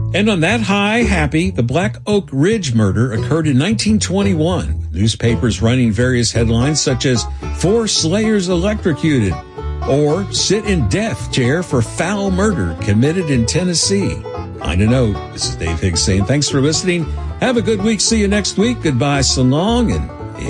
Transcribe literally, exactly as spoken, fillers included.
And on that high, happy, the Black Oak Ridge murder occurred in nineteen twenty-one, with newspapers running various headlines such as Four Slayers Electrocuted or Sit in Death Chair for Foul Murder Committed in Tennessee. On a note, this is Dave Higgs saying thanks for listening. Have a good week. See you next week. Goodbye, so long, and